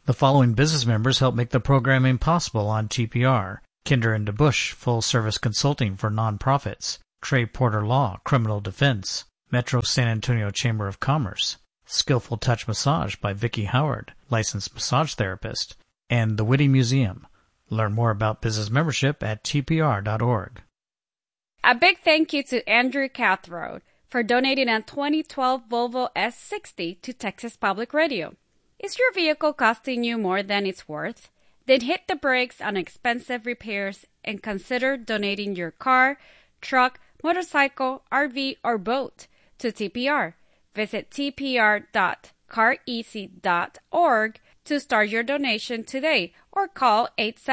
The following business members help make the programming possible on TPR. Kinder and DeBusch, full-service consulting for nonprofits. Trey Porter Law, criminal defense. Metro San Antonio Chamber of Commerce. Skillful Touch Massage by Vicki Howard, licensed massage therapist. And the Whitty Museum. Learn more about business membership at tpr.org. A big thank you to Andrew Cathroad for donating a 2012 Volvo S60 to Texas Public Radio. Is your vehicle costing you more than it's worth? Then hit the brakes on expensive repairs and consider donating your car, truck, motorcycle, RV, or boat to TPR. Visit tpr.careasy.org to start your donation today or call